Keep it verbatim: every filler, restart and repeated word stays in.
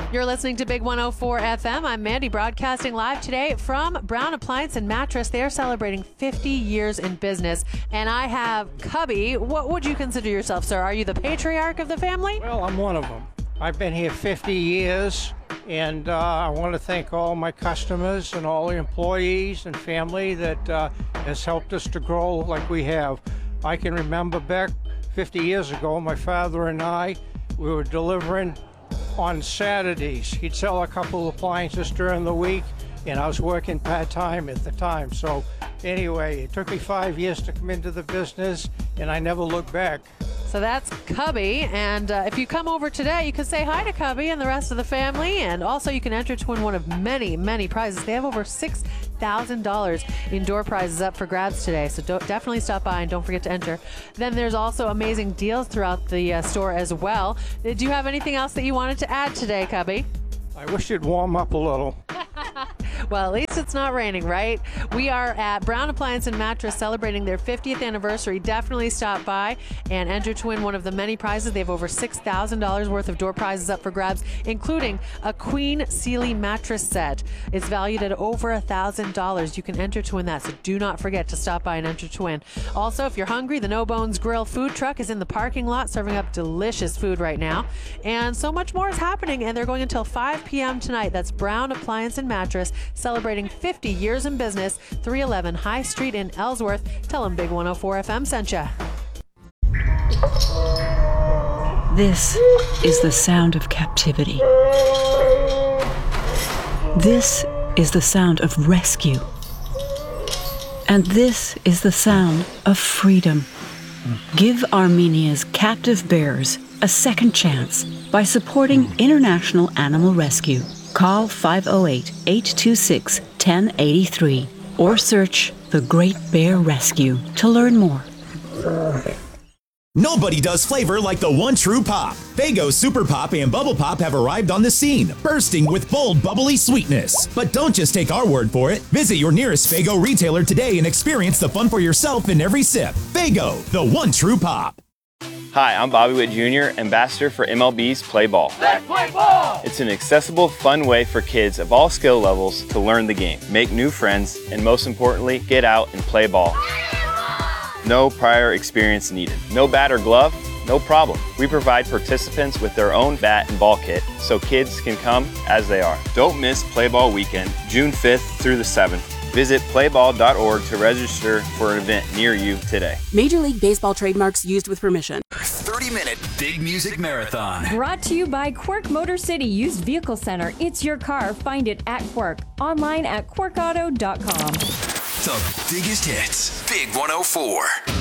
You're listening to Big one oh four F M. I'm Mandy, broadcasting live today from Brown Appliance and Mattress. They are celebrating fifty years in business. And I have Cubby. What would you consider yourself, sir? Are you the patriarch of the family? Well, I'm one of them. I've been here fifty years, and uh, I want to thank all my customers and all the employees and family that uh, has helped us to grow like we have. I can remember back fifty years ago, my father and I, we were delivering on Saturdays. He'd sell a couple of appliances during the week, and I was working part-time at the time. So anyway, it took me five years to come into the business, and I never looked back. So that's Cubby, and uh, if you come over today, you can say hi to Cubby and the rest of the family, and also you can enter to win one of many, many prizes. They have over six thousand dollars in door prizes up for grabs today, so don't, definitely stop by and don't forget to enter. Then there's also amazing deals throughout the uh, store as well. Did you have anything else that you wanted to add today, Cubby? I wish it'd warm up a little. Well, at least it's not raining, right? We are at Brown Appliance and Mattress celebrating their fiftieth anniversary. Definitely stop by and enter to win one of the many prizes. They have over six thousand dollars worth of door prizes up for grabs, including a Queen Sealy mattress set. It's valued at over one thousand dollars. You can enter to win that, so do not forget to stop by and enter to win. Also, if you're hungry, the No Bones Grill food truck is in the parking lot serving up delicious food right now. And so much more is happening, and they're going until five p.m. tonight. That's Brown Appliance and Mattress, celebrating fifty years in business, three eleven High Street in Ellsworth. Tell them Big one oh four F M sent ya. This is the sound of captivity. This is the sound of rescue. And this is the sound of freedom. Give Armenia's captive bears a second chance by supporting International Animal Rescue. Call five oh eight, eight two six, one oh eight three or search The Great Bear Rescue to learn more. Nobody does flavor like the one true pop. Faygo Super Pop and Bubble Pop have arrived on the scene, bursting with bold, bubbly sweetness. But don't just take our word for it. Visit your nearest Faygo retailer today and experience the fun for yourself in every sip. Faygo, the one true pop. Hi, I'm Bobby Witt Junior, ambassador for M L B's Play Ball. Let's play ball! It's an accessible, fun way for kids of all skill levels to learn the game, make new friends, and most importantly, get out and play ball. No prior experience needed. No bat or glove? No problem. We provide participants with their own bat and ball kit so kids can come as they are. Don't miss Play Ball Weekend, June fifth through the seventh. Visit play ball dot org to register for an event near you today. Major League Baseball trademarks used with permission. thirty minute Big Music Marathon. Brought to you by Quirk Motor City Used Vehicle Center. It's your car. Find it at Quirk. Online at quirk auto dot com. The biggest hits. Big one oh four.